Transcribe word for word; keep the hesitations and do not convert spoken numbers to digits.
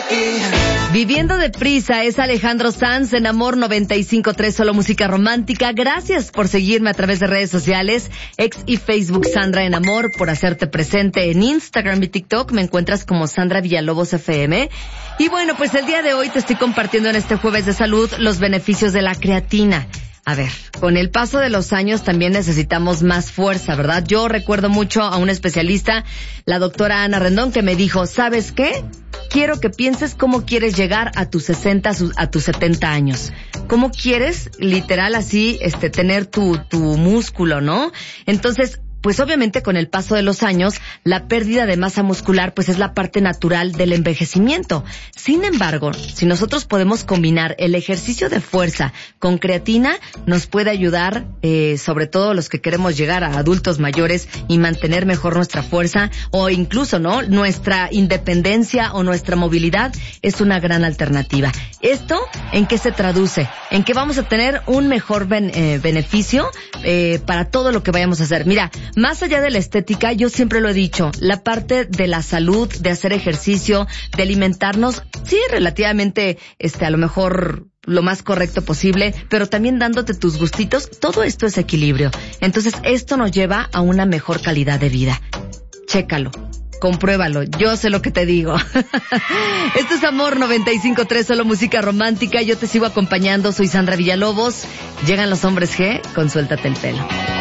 Viviendo deprisa es Alejandro Sanz en Amor noventa y cinco punto tres, solo música romántica. Gracias por seguirme a través de redes sociales, ex y Facebook Sandra en Amor, por hacerte presente en Instagram y TikTok. Me encuentras como Sandra Villalobos F M. Y bueno, pues el día de hoy te estoy compartiendo en este jueves de salud los beneficios de la creatina. A ver, con el paso de los años también necesitamos más fuerza, ¿verdad? Yo recuerdo mucho a una especialista, la doctora Ana Rendón, que me dijo, ¿sabes qué? Quiero que pienses cómo quieres llegar a tus sesenta, a tus setenta años. ¿Cómo quieres, literal así, este, tener tu, tu músculo, ¿no? Entonces, pues obviamente con el paso de los años, la pérdida de masa muscular pues es la parte natural del envejecimiento. Sin embargo, si nosotros podemos combinar el ejercicio de fuerza con creatina, nos puede ayudar, eh, sobre todo los que queremos llegar a adultos mayores y mantener mejor nuestra fuerza o incluso, ¿no?, nuestra independencia o nuestra movilidad, es una gran alternativa. ¿Esto en qué se traduce? En que vamos a tener un mejor ben, eh, beneficio eh, para todo lo que vayamos a hacer. Mira, más allá de la estética, yo siempre lo he dicho, la parte de la salud, de hacer ejercicio, de alimentarnos, sí, relativamente, este, a lo mejor lo más correcto posible, pero también dándote tus gustitos, todo esto es equilibrio. Entonces, esto nos lleva a una mejor calidad de vida. Chécalo. Compruébalo, yo sé lo que te digo. Esto es Amor noventa y cinco punto tres, solo música romántica. Yo te sigo acompañando, soy Sandra Villalobos. Llegan los hombres G con Suéltate el Pelo.